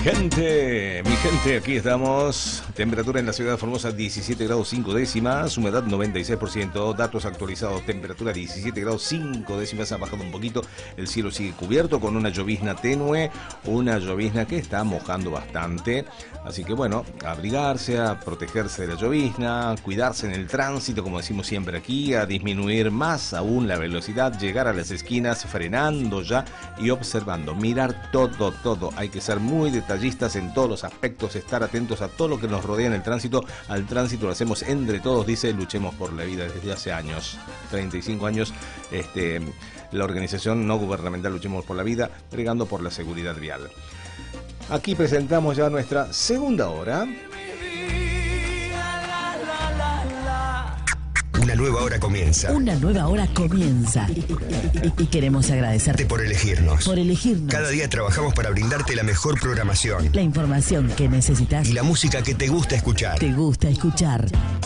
Mi gente, aquí estamos. Temperatura en la ciudad de Formosa 17 grados 5 décimas, humedad 96%, datos actualizados, temperatura 17 grados 5 décimas, ha bajado un poquito, el cielo sigue cubierto con una llovizna tenue, una llovizna que está mojando bastante, así que bueno, a abrigarse, a protegerse de la llovizna, cuidarse en el tránsito, como decimos siempre aquí, a disminuir más aún la velocidad, llegar a las esquinas frenando ya y observando, mirar todo, hay que ser muy detallistas en todos los aspectos, estar atentos a todo lo que nos rodea en el tránsito. Al tránsito lo hacemos entre todos, dice Luchemos por la Vida, desde hace años, 35 años, la organización no gubernamental Luchemos por la Vida, bregando por la seguridad vial. Aquí presentamos ya nuestra segunda hora. Una nueva hora comienza. Una nueva hora comienza. Y queremos agradecerte por elegirnos. Por elegirnos. Cada día trabajamos para brindarte la mejor programación. La información que necesitas. Y la música que te gusta escuchar. Te gusta escuchar.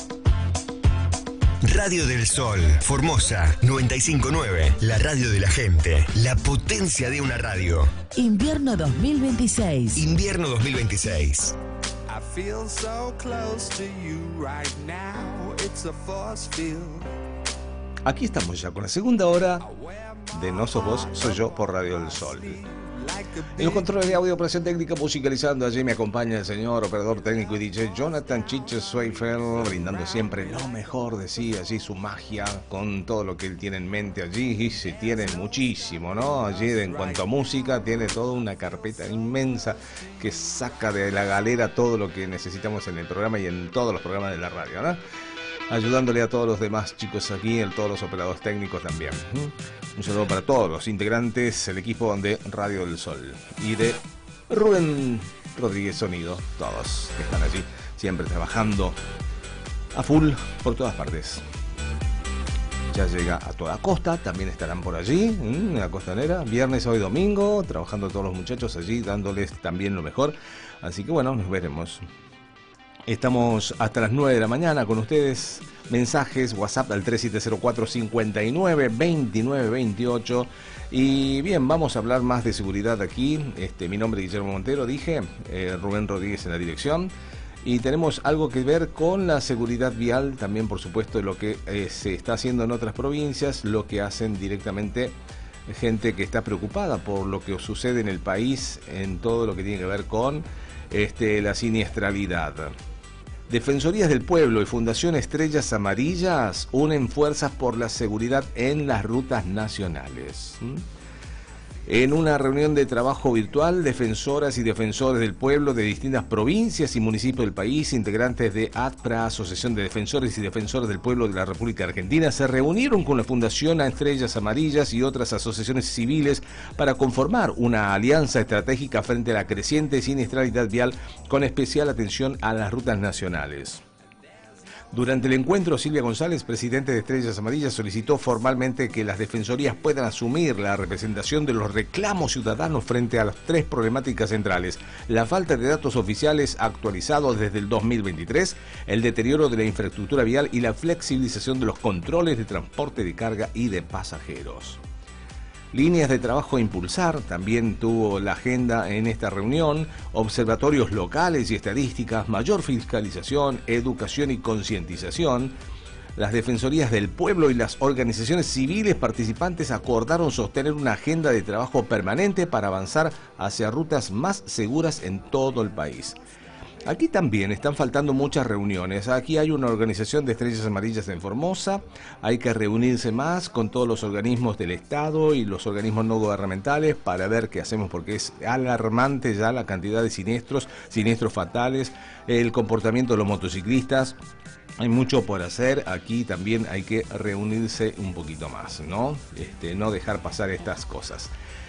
Radio del Sol, Formosa 959, la radio de la gente, la potencia de una radio. Invierno 2026. Invierno 2026. I feel so close to you right now. It's a force field. Aquí estamos ya con la segunda hora de No Sos Vos, Soy Yo por Radio del Sol. En los controles de audio, operación técnica, musicalizando, allí me acompaña el señor operador técnico y DJ Jonathan Chiche Sweifer, brindando siempre lo mejor de sí, allí su magia, con todo lo que él tiene en mente allí, y se tiene muchísimo, ¿no? Allí en cuanto a música, tiene toda una carpeta inmensa que saca de la galera todo lo que necesitamos en el programa y en todos los programas de la radio, ¿no? Ayudándole a todos los demás chicos aquí, a todos los operadores técnicos también. Un saludo para todos los integrantes, el equipo de Radio del Sol y de Rubén Rodríguez Sonido, todos que están allí, siempre trabajando a full por todas partes. Ya llega a toda costa, también estarán por allí, en la costanera, viernes, hoy domingo, trabajando todos los muchachos allí, dándoles también lo mejor. Así que bueno, nos veremos. Estamos hasta las 9 de la mañana con ustedes. Mensajes, WhatsApp al 3704-59-29-28. Y bien, vamos a hablar más de seguridad aquí. Mi nombre es Guillermo Montero, dije, Rubén Rodríguez en la dirección. Y tenemos algo que ver con la seguridad vial, también por supuesto lo que se está haciendo en otras provincias, lo que hacen directamente gente que está preocupada por lo que sucede en el país, en todo lo que tiene que ver con la siniestralidad. Defensorías del Pueblo y Fundación Estrellas Amarillas unen fuerzas por la seguridad en las rutas nacionales. En una reunión de trabajo virtual, defensoras y defensores del pueblo de distintas provincias y municipios del país, integrantes de ADPRA, Asociación de Defensores y Defensores del Pueblo de la República Argentina, se reunieron con la Fundación Estrellas Amarillas y otras asociaciones civiles para conformar una alianza estratégica frente a la creciente siniestralidad vial, con especial atención a las rutas nacionales. Durante el encuentro, Silvia González, presidente de Estrellas Amarillas, solicitó formalmente que las defensorías puedan asumir la representación de los reclamos ciudadanos frente a las tres problemáticas centrales: la falta de datos oficiales actualizados desde el 2023, el deterioro de la infraestructura vial y la flexibilización de los controles de transporte de carga y de pasajeros. Líneas de trabajo a impulsar, también tuvo la agenda en esta reunión: observatorios locales y estadísticas, mayor fiscalización, educación y concientización. Las defensorías del pueblo y las organizaciones civiles participantes acordaron sostener una agenda de trabajo permanente para avanzar hacia rutas más seguras en todo el país. Aquí también están faltando muchas reuniones. Aquí hay una organización de Estrellas Amarillas en Formosa. Hay que reunirse más con todos los organismos del Estado y los organismos no gubernamentales para ver qué hacemos, porque es alarmante ya la cantidad de siniestros fatales, el comportamiento de los motociclistas. Hay mucho por hacer. Aquí también hay que reunirse un poquito más, ¿no? No dejar pasar estas cosas.